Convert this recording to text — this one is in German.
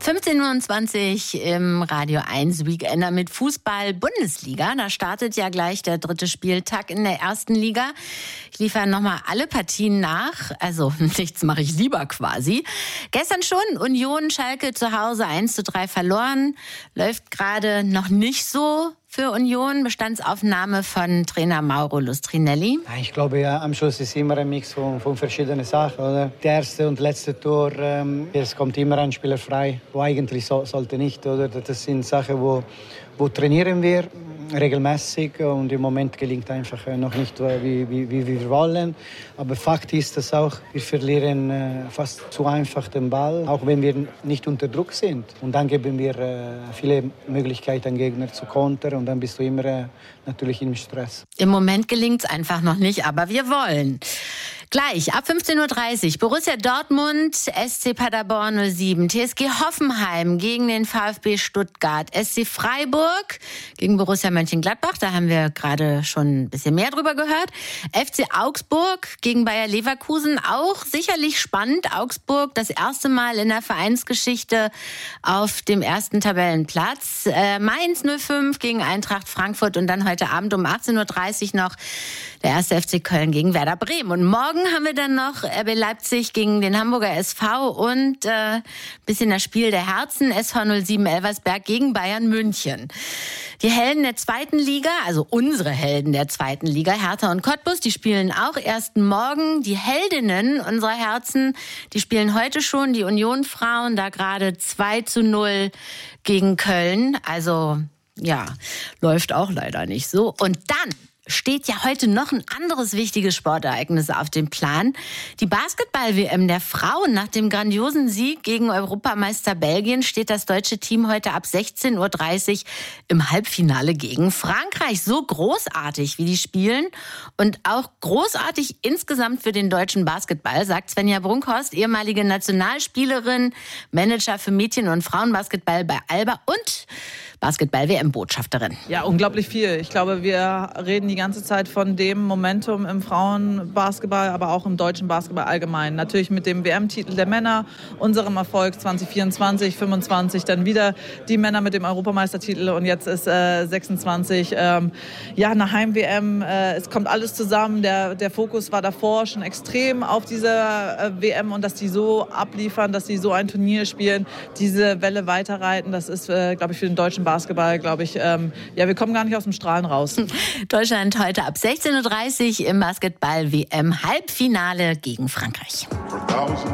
15:20 Uhr im Radio 1 Weekender mit Fußball-Bundesliga. Da startet ja gleich der 3. Spieltag in der 1. Liga. Ich liefere nochmal alle Partien nach. Also nichts mache ich lieber quasi. Gestern schon Union Schalke zu Hause 1:3 verloren. Läuft gerade noch nicht so für Union. Bestandsaufnahme von Trainer Mauro Lustrinelli. Ich glaube, ja, am Schluss ist immer ein Mix von verschiedenen Sachen. Oder? Das erste und letzte Tor, es kommt immer ein Spieler frei, wo eigentlich sollte nicht. Oder? Das sind Sachen, wo trainieren wir regelmäßig und im Moment gelingt einfach noch nicht, wie wir wollen. Aber Fakt ist, dass auch wir verlieren fast zu einfach den Ball, auch wenn wir nicht unter Druck sind. Und dann geben wir viele Möglichkeiten, Gegner zu kontern und dann bist du immer natürlich im Stress. Im Moment gelingt es einfach noch nicht, aber wir wollen. Gleich ab 15:30 Uhr Borussia Dortmund, SC Paderborn 07, TSG Hoffenheim gegen den VfB Stuttgart, SC Freiburg gegen Borussia Mönchengladbach, da haben wir gerade schon ein bisschen mehr drüber gehört. FC Augsburg gegen Bayer Leverkusen, auch sicherlich spannend. Augsburg das erste Mal in der Vereinsgeschichte auf dem ersten Tabellenplatz. Mainz 05 gegen Eintracht Frankfurt und dann heute Abend um 18:30 Uhr noch der 1. FC Köln gegen Werder Bremen. Und morgen haben wir dann noch RB Leipzig gegen den Hamburger SV und bisschen das Spiel der Herzen, SV 07 Elversberg gegen Bayern München. Die Helden der 2. Liga, also unsere Helden der 2. Liga, Hertha und Cottbus, die spielen auch erst morgen. Die Heldinnen unserer Herzen, die spielen heute schon, die Union-Frauen, da gerade 2:0 gegen Köln. Also ja, läuft auch leider nicht so. Und dann steht ja heute noch ein anderes wichtiges Sportereignis auf dem Plan. Die Basketball-WM der Frauen. Nach dem grandiosen Sieg gegen Europameister Belgien steht das deutsche Team heute ab 16:30 Uhr im Halbfinale gegen Frankreich. So großartig, wie die spielen und auch großartig insgesamt für den deutschen Basketball, sagt Svenja Brunkhorst, ehemalige Nationalspielerin, Manager für Mädchen- und Frauenbasketball bei Alba und Basketball-WM-Botschafterin. Ja, unglaublich viel. Ich glaube, wir reden die ganze Zeit von dem Momentum im Frauenbasketball, aber auch im deutschen Basketball allgemein. Natürlich mit dem WM-Titel der Männer, unserem Erfolg 2024, 25, dann wieder die Männer mit dem Europameistertitel und jetzt ist 26 eine Heim-WM. Es kommt alles zusammen. Der Fokus war davor schon extrem auf dieser WM und dass die so abliefern, dass die so ein Turnier spielen, diese Welle weiterreiten, das ist, glaube ich, für den deutschen Basketball, glaube ich, wir kommen gar nicht aus dem Strahlen raus. Deutschland heute ab 16:30 Uhr im Basketball-WM-Halbfinale gegen Frankreich.